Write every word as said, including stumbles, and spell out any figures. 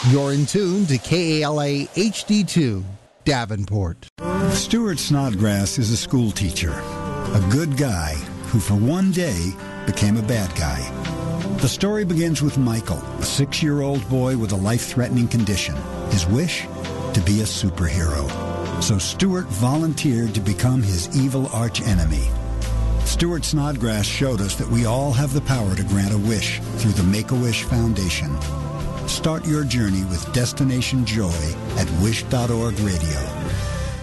You're in tune to K A L A H D two, Davenport. Stuart Snodgrass is a school teacher, a good guy who for one day became a bad guy. The story begins with Michael, a six-year-old boy with a life-threatening condition. His wish? To be a superhero. So Stuart volunteered to become his evil archenemy. Stuart Snodgrass showed us that we all have the power to grant a wish through the Make-A-Wish Foundation. Start your journey with Destination Joy at wish dot org radio.